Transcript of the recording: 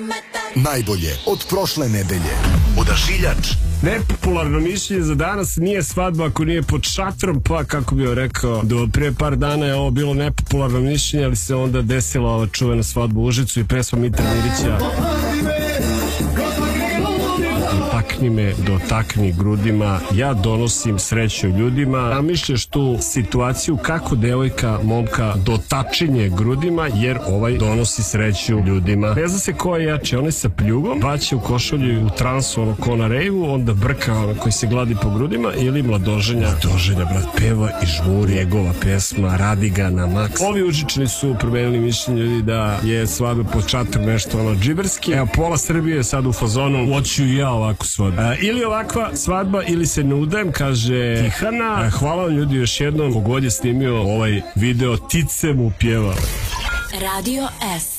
Najbolje od prošle nedelje. Odašiljač. Nepopularno mišljenje za danas: nije svadba ako nije pod šatrom, pa kako bi joj rekao, do pre par dana je ovo bilo nepopularno mišljenje, ali se onda desila ova čuvena svadba u Užicu i pesma Mitra Mirića Dotakni me, dotakni grudima, ja donosim sreću ljudima. A mišlješ tu situaciju kako devojka momka dotačinje grudima, jer ovaj donosi sreću ljudima. Ne zna se ko je jače, onaj sa pljugom, baće u košulju i u transu, ono ko na rejvu, onda brka ono koji se gladi po grudima, ili mladoženja. Mladoženja, brat, peva i žmuri, njegova pesma radi ga na maks. Ovi Užičani su promenili mišljenje ljudi da je svadba pod šatrom nešto ono džiberski. Evo, pola Srbije je sad u fazonu, hoću i ja ovakvu svadbu. Ili ovakva svadba ili se ne udajem, kaže Tihana. Hvala vam ljudi još jednom, kogod je snimio ovaj video, ptice mu pjevale. Radio S.